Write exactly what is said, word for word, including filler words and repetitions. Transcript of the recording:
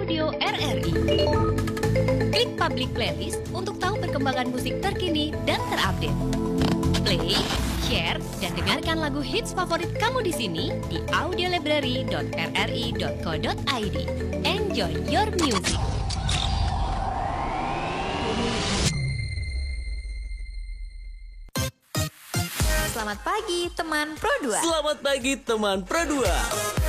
Audio R R I. Klik public playlist untuk tahu perkembangan musik terkini dan terupdate. Play, share, dan dengarkan lagu hits favorit kamu di sini di audiolibrary dot r r i dot co dot i d. Enjoy your music. Selamat pagi teman Pro dua. Selamat pagi teman Pro dua.